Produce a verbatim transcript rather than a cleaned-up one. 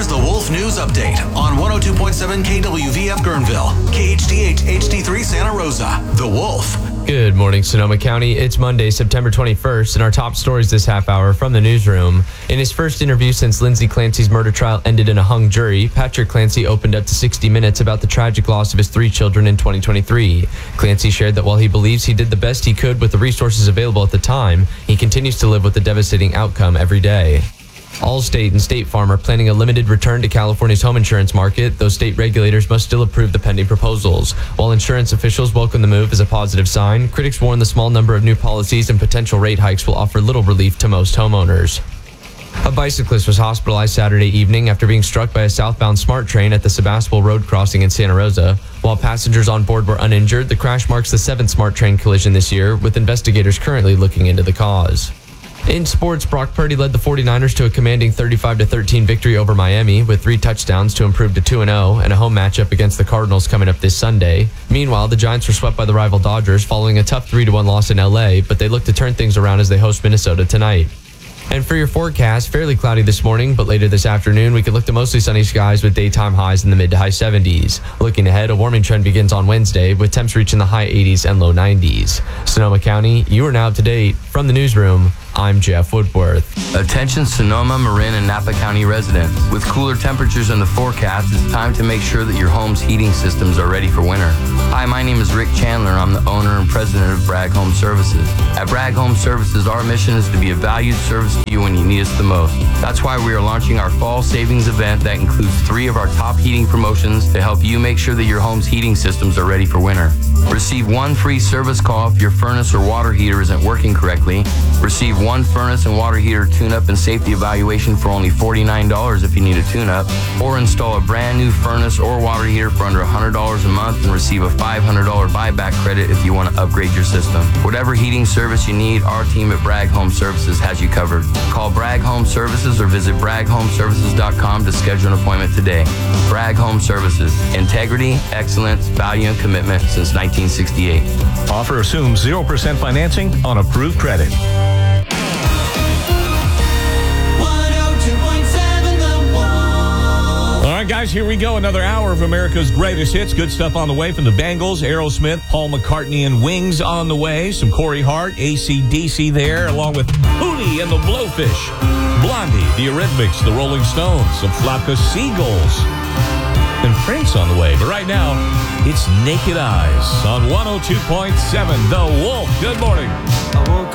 Here's the Wolf News Update on one oh two point seven K W V F Guerneville, K H D H H D three Santa Rosa. The Wolf. Good morning, Sonoma County. It's Monday, September twenty-first, and our top stories this half hour from the newsroom. In his first interview since Lindsay Clancy's murder trial ended in a hung jury, Patrick Clancy opened up to sixty minutes about the tragic loss of his three children in twenty twenty-three. Clancy shared that while he believes he did the best he could with the resources available at the time, he continues to live with the devastating outcome every day. Allstate and State Farm are planning a limited return to California's home insurance market, though state regulators must still approve the pending proposals. While insurance officials welcome the move as a positive sign, critics warn the small number of new policies and potential rate hikes will offer little relief to most homeowners. A bicyclist was hospitalized Saturday evening after being struck by a southbound SMART train at the Sebastopol Road crossing in Santa Rosa. While passengers on board were uninjured, the crash marks the seventh SMART train collision this year, with investigators currently looking into the cause. In sports, Brock Purdy led the forty-niners to a commanding thirty-five to thirteen victory over Miami with three touchdowns to improve to two and oh and a home matchup against the Cardinals coming up this Sunday. Meanwhile, the Giants were swept by the rival Dodgers following a tough three to one loss in L A, but they look to turn things around as they host Minnesota tonight. And for your forecast, fairly cloudy this morning, but later this afternoon, we could look to mostly sunny skies with daytime highs in the mid to high seventies. Looking ahead, a warming trend begins on Wednesday, with temps reaching the high eighties and low nineties. Sonoma County, you are now up to date. From the newsroom, I'm Jeff Woodworth. Attention Sonoma, Marin, and Napa County residents. With cooler temperatures in the forecast, it's time to make sure that your home's heating systems are ready for winter. Hi, my name is Rick Chandler. I'm the owner and president of Bragg Home Services. At Bragg Home Services, our mission is to be a valued service to you when you need us the most. That's why we are launching our fall savings event that includes three of our top heating promotions to help you make sure that your home's heating systems are ready for winter. Receive one free service call if your furnace or water heater isn't working correctly. Receive one furnace and water heater tune-up and safety evaluation for only forty-nine dollars if you need a tune-up, or install a brand new furnace or water heater for under one hundred dollars a month and receive a five hundred dollars buyback credit if you want to upgrade your system. Whatever heating service you need, our team at Bragg Home Services has you covered. Call Bragg Home Services or visit bragg home services dot com to schedule an appointment today. Bragg Home Services. Integrity, excellence, value, and commitment since nineteen sixty-eight. Offer assumes zero percent financing on approved credit. All right, guys, here we go. Another hour of America's greatest hits. Good stuff on the way from the Bangles, Aerosmith, Paul McCartney, and Wings on the way. Some Corey Hart, A C D C there, along with Hootie and the Blowfish, Blondie, the Eurythmics, the Rolling Stones, some Flocka Seagulls, and Prince on the way. But right now, it's Naked Eyes on one oh two point seven The Wolf. Good morning.